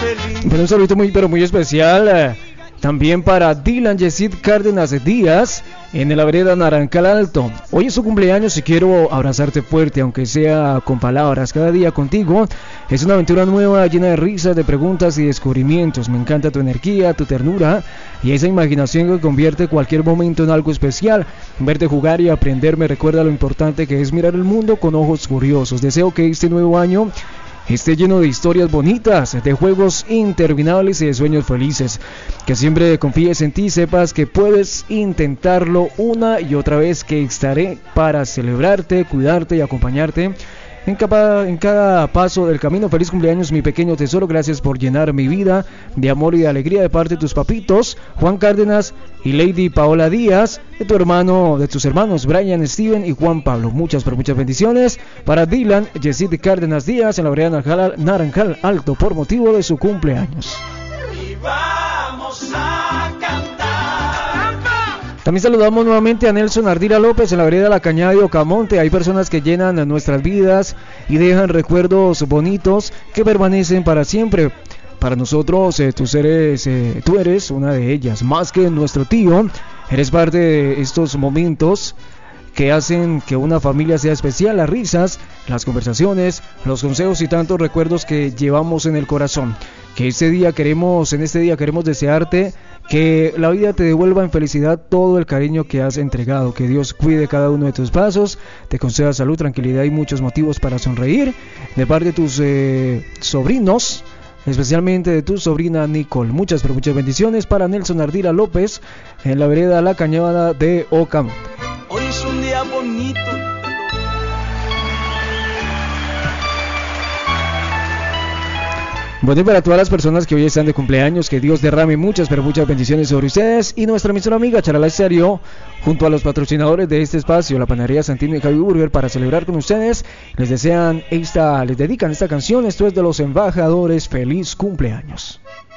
Bueno, un saludito muy, pero muy especial también para Dylan Yesid Cárdenas Díaz en la vereda Naranjal Alto. Hoy es su cumpleaños y quiero abrazarte fuerte, aunque sea con palabras. Cada día contigo es una aventura nueva, llena de risas, de preguntas y descubrimientos. Me encanta tu energía, tu ternura y esa imaginación que convierte cualquier momento en algo especial. Verte jugar y aprender me recuerda lo importante que es mirar el mundo con ojos curiosos. Deseo que este nuevo año esté lleno de historias bonitas, de juegos interminables y de sueños felices. Que siempre confíes en ti, sepas que puedes intentarlo una y otra vez, que estaré para celebrarte, cuidarte y acompañarte en cada paso del camino. Feliz cumpleaños, mi pequeño tesoro. Gracias por llenar mi vida de amor y de alegría, de parte de tus papitos Juan Cárdenas y Lady Paola Díaz, de tus hermanos Brian, Steven y Juan Pablo. Muchas bendiciones para Dylan Yesid Cárdenas Díaz en la vereda Naranjal Alto por motivo de su cumpleaños. Y vamos a cantar. También saludamos nuevamente a Nelson Ardila López en la vereda La Cañada de Ocamonte. Hay personas que llenan nuestras vidas y dejan recuerdos bonitos que permanecen para siempre. Para nosotros, tú eres una de ellas. Más que nuestro tío, eres parte de estos momentos que hacen que una familia sea especial. Las risas, las conversaciones, los consejos y tantos recuerdos que llevamos en el corazón. Que en este día queremos desearte que la vida te devuelva en felicidad todo el cariño que has entregado. Que Dios cuide cada uno de tus pasos, te conceda salud, tranquilidad y muchos motivos para sonreír. De parte de tus sobrinos, especialmente de tu sobrina Nicole. Muchas bendiciones para Nelson Ardila López en la vereda La Cañada de Ocamonte. Hoy es un día bonito. Bueno, y para todas las personas que hoy están de cumpleaños, que Dios derrame muchas bendiciones sobre ustedes. Y nuestra emisora amiga Charalá Estéreo, junto a los patrocinadores de este espacio, la panadería Santino y Javi Burger, para celebrar con ustedes, les dedican esta canción. Esto es de Los Embajadores. Feliz cumpleaños.